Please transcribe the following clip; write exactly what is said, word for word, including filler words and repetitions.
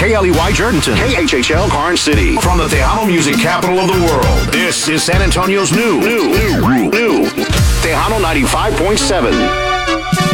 K L E Y Jordanton. K H H L Karn City. From the Tejano music capital of the world, this is San Antonio's new, new, new, new, Tejano ninety-five point seven.